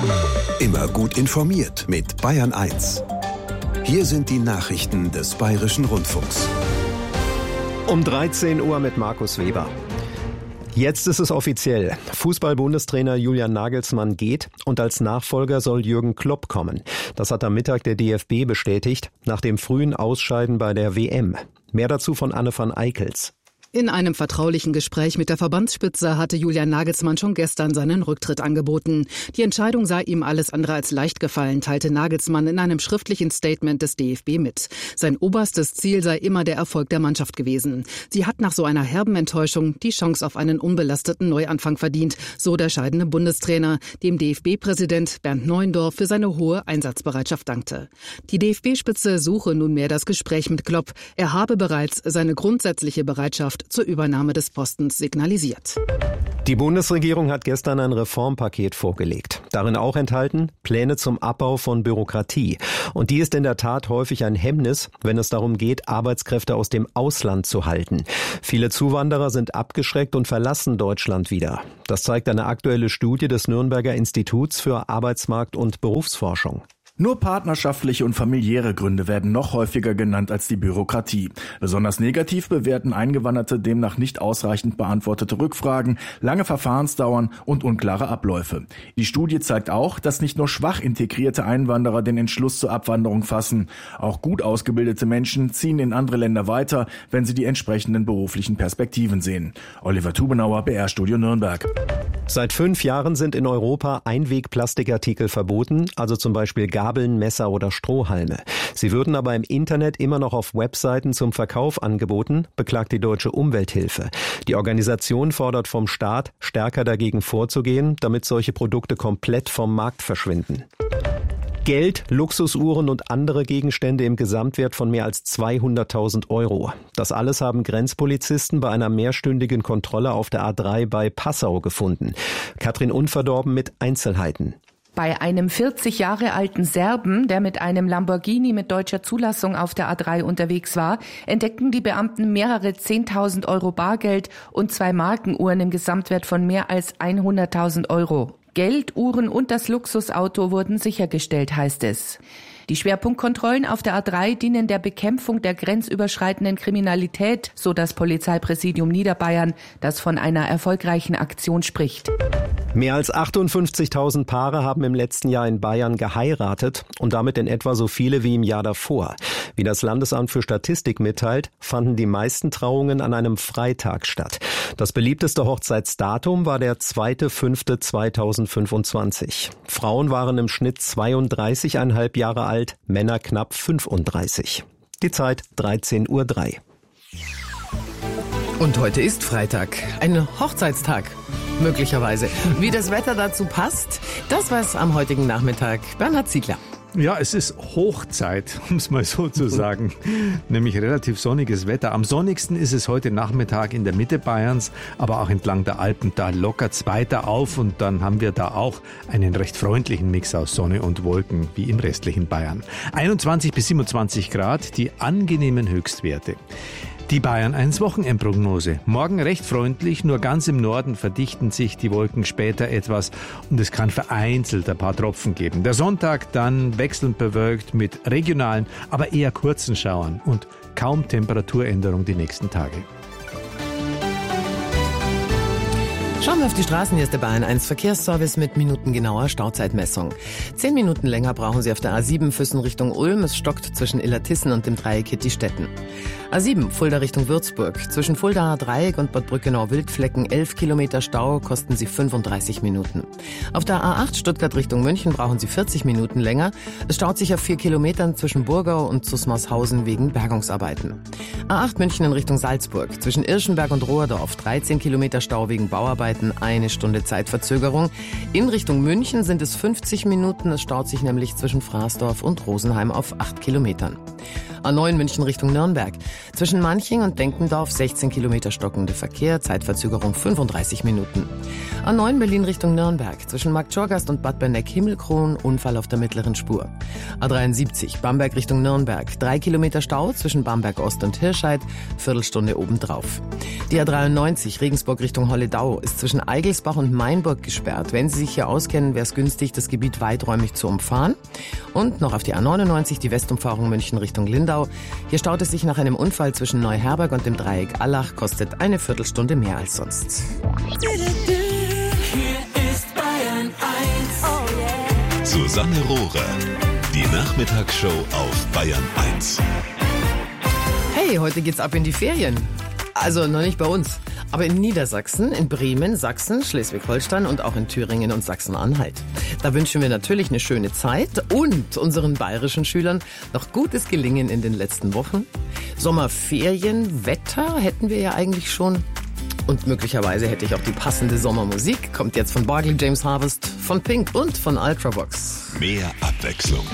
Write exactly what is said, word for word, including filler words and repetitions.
Immer gut informiert mit Bayern eins. Hier sind die Nachrichten des Bayerischen Rundfunks. Um dreizehn Uhr mit Markus Weber. Jetzt ist es offiziell. Fußball-Bundestrainer Julian Nagelsmann geht und als Nachfolger soll Jürgen Klopp kommen. Das hat am Mittag der D F B bestätigt, nach dem frühen Ausscheiden bei der W M. Mehr dazu von Anne van Eickels. In einem vertraulichen Gespräch mit der Verbandsspitze hatte Julian Nagelsmann schon gestern seinen Rücktritt angeboten. Die Entscheidung sei ihm alles andere als leicht gefallen, teilte Nagelsmann in einem schriftlichen Statement des D F B mit. Sein oberstes Ziel sei immer der Erfolg der Mannschaft gewesen. Sie hat nach so einer herben Enttäuschung die Chance auf einen unbelasteten Neuanfang verdient, so der scheidende Bundestrainer, dem D F B-Präsident Bernd Neuendorf für seine hohe Einsatzbereitschaft dankte. Die D F B-Spitze suche nunmehr das Gespräch mit Klopp. Er habe bereits seine grundsätzliche Bereitschaft zur Übernahme des Postens signalisiert. Die Bundesregierung hat gestern ein Reformpaket vorgelegt. Darin auch enthalten Pläne zum Abbau von Bürokratie. Und die ist in der Tat häufig ein Hemmnis, wenn es darum geht, Arbeitskräfte aus dem Ausland zu halten. Viele Zuwanderer sind abgeschreckt und verlassen Deutschland wieder. Das zeigt eine aktuelle Studie des Nürnberger Instituts für Arbeitsmarkt- und Berufsforschung. Nur partnerschaftliche und familiäre Gründe werden noch häufiger genannt als die Bürokratie. Besonders negativ bewerten Eingewanderte demnach nicht ausreichend beantwortete Rückfragen, lange Verfahrensdauern und unklare Abläufe. Die Studie zeigt auch, dass nicht nur schwach integrierte Einwanderer den Entschluss zur Abwanderung fassen. Auch gut ausgebildete Menschen ziehen in andere Länder weiter, wenn sie die entsprechenden beruflichen Perspektiven sehen. Oliver Tubenauer, B R-Studio Nürnberg. Seit fünf Jahren sind in Europa Einwegplastikartikel verboten, also zum Beispiel Gabeln, Messer oder Strohhalme. Sie würden aber im Internet immer noch auf Webseiten zum Verkauf angeboten, beklagt die Deutsche Umwelthilfe. Die Organisation fordert vom Staat, stärker dagegen vorzugehen, damit solche Produkte komplett vom Markt verschwinden. Geld, Luxusuhren und andere Gegenstände im Gesamtwert von mehr als zweihunderttausend Euro. Das alles haben Grenzpolizisten bei einer mehrstündigen Kontrolle auf der A drei bei Passau gefunden. Katrin Unverdorben mit Einzelheiten. Bei einem vierzig Jahre alten Serben, der mit einem Lamborghini mit deutscher Zulassung auf der A drei unterwegs war, entdeckten die Beamten mehrere zehntausend Euro Bargeld und zwei Markenuhren im Gesamtwert von mehr als hunderttausend Euro. Geld, Uhren und das Luxusauto wurden sichergestellt, heißt es. Die Schwerpunktkontrollen auf der A drei dienen der Bekämpfung der grenzüberschreitenden Kriminalität, so das Polizeipräsidium Niederbayern, das von einer erfolgreichen Aktion spricht. Mehr als achtundfünfzigtausend Paare haben im letzten Jahr in Bayern geheiratet und damit in etwa so viele wie im Jahr davor. Wie das Landesamt für Statistik mitteilt, fanden die meisten Trauungen an einem Freitag statt. Das beliebteste Hochzeitsdatum war der zweiter fünfter zweitausendfünfundzwanzig. Frauen waren im Schnitt zweiunddreißig Komma fünf Jahre alt, Männer knapp fünfunddreißig. Die Zeit dreizehn Uhr drei. Und heute ist Freitag, ein Hochzeitstag. Möglicherweise. Wie das Wetter dazu passt, das weiß am heutigen Nachmittag Bernhard Ziegler. Ja, es ist Hochzeit, um es mal so zu sagen, nämlich relativ sonniges Wetter. Am sonnigsten ist es heute Nachmittag in der Mitte Bayerns, aber auch entlang der Alpen. Da lockert's weiter auf und dann haben wir da auch einen recht freundlichen Mix aus Sonne und Wolken, wie im restlichen Bayern. einundzwanzig bis siebenundzwanzig Grad, die angenehmen Höchstwerte. Die Bayern eins Wochenendprognose. Morgen recht freundlich, nur ganz im Norden verdichten sich die Wolken später etwas und es kann vereinzelt ein paar Tropfen geben. Der Sonntag dann wechselnd bewölkt mit regionalen, aber eher kurzen Schauern und kaum Temperaturänderung die nächsten Tage. Schauen wir auf die Straßen. Hier ist der Bayern eins Verkehrsservice mit minutengenauer Stauzeitmessung. Zehn Minuten länger brauchen Sie auf der A sieben Füssen Richtung Ulm. Es stockt zwischen Illertissen und dem Dreieck Hittistetten. A sieben Fulda Richtung Würzburg. Zwischen Fuldaer Dreieck und Bad Brückenau-Wildflecken elf Kilometer Stau, kosten Sie fünfunddreißig Minuten. Auf der A acht Stuttgart Richtung München brauchen Sie vierzig Minuten länger. Es staut sich auf vier Kilometern zwischen Burgau und Zusmarshausen wegen Bergungsarbeiten. A acht München in Richtung Salzburg. Zwischen Irschenberg und Rohrdorf dreizehn Kilometer Stau wegen Bauarbeiten. Eine Stunde Zeitverzögerung. In Richtung München sind es fünfzig Minuten. Es staut sich nämlich zwischen Fraßdorf und Rosenheim auf acht Kilometern. A neun München Richtung Nürnberg. Zwischen Manching und Denkendorf sechzehn Kilometer stockende Verkehr, Zeitverzögerung fünfunddreißig Minuten. A neun Berlin Richtung Nürnberg. Zwischen Marktschorgast und Bad Berneck-Himmelkron Unfall auf der mittleren Spur. A dreiundsiebzig Bamberg Richtung Nürnberg. Drei Kilometer Stau zwischen Bamberg Ost und Hirscheid, Viertelstunde obendrauf. Die A dreiundneunzig Regensburg Richtung Holledau ist zwischen Eigelsbach und Mainburg gesperrt. Wenn Sie sich hier auskennen, wäre es günstig, das Gebiet weiträumig zu umfahren. Und noch auf die A neunundneunzig, die Westumfahrung München Richtung Lindau. Hier staut es sich nach einem Unfall zwischen Neuherberg und dem Dreieck Allach, kostet eine Viertelstunde mehr als sonst. Hier ist Bayern eins. Susanne Rohrer, die Nachmittagsshow auf Bayern eins. Hey, heute geht's ab in die Ferien. Also noch nicht bei uns, aber in Niedersachsen, in Bremen, Sachsen, Schleswig-Holstein und auch in Thüringen und Sachsen-Anhalt. Da wünschen wir natürlich eine schöne Zeit und unseren bayerischen Schülern noch gutes Gelingen in den letzten Wochen. Sommerferien, Wetter hätten wir ja eigentlich schon. Und möglicherweise hätte ich auch die passende Sommermusik. Kommt jetzt von Barclay James Harvest, von Pink und von Ultravox. Mehr Abwechslung